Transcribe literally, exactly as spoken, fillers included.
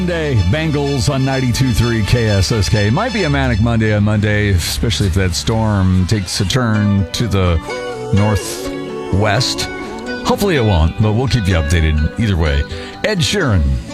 Monday, Bengals on ninety-two point three K S S K. Might be a manic Monday on Monday, especially if that storm takes a turn to the northwest. Hopefully it won't, but we'll keep you updated either way. Ed Sheeran.